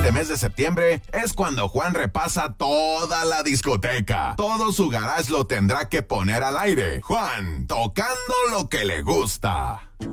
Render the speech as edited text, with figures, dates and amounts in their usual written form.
este mes de septiembre es cuando Juan repasa toda la discoteca. Todo su garage lo tendrá que poner al aire. Juan, tocando lo que le gusta.